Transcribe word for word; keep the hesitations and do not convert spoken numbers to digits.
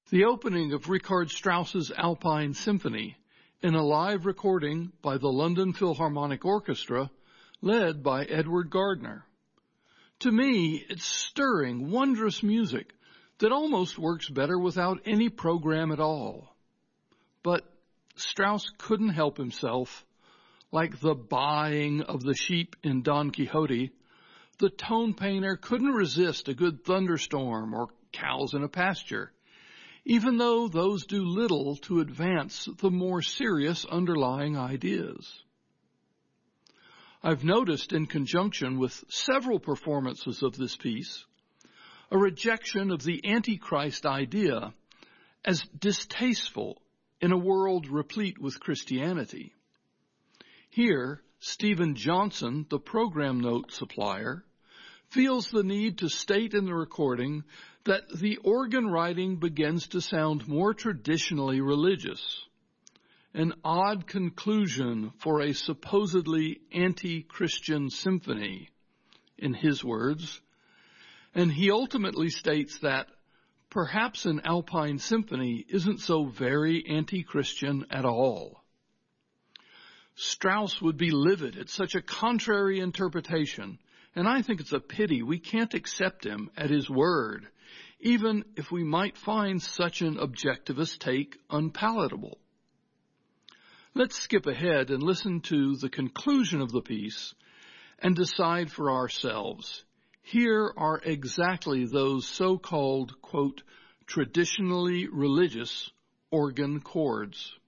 the opening of Richard Strauss's Alpine Symphony in a live recording by the London Philharmonic Orchestra, led by Edward Gardner. To me, it's stirring, wondrous music that almost works better without any program at all. But Strauss couldn't help himself. Like the baaing of the sheep in Don Quixote, the tone painter couldn't resist a good thunderstorm or cows in a pasture, even though those do little to advance the more serious underlying ideas. I've noticed, in conjunction with several performances of this piece, a rejection of the Antichrist idea as distasteful in a world replete with Christianity. Here, Stephen Johnson, the program note supplier, feels the need to state in the recording that the organ writing begins to sound more traditionally religious, an odd conclusion for a supposedly anti-Christian symphony, in his words, and he ultimately states that perhaps an Alpine Symphony isn't so very anti-Christian at all. Strauss would be livid at such a contrary interpretation, and I think it's a pity we can't accept him at his word, even if we might find such an objectivist take unpalatable. Let's skip ahead and listen to the conclusion of the piece and decide for ourselves. Here are exactly those so-called, quote, traditionally religious organ chords.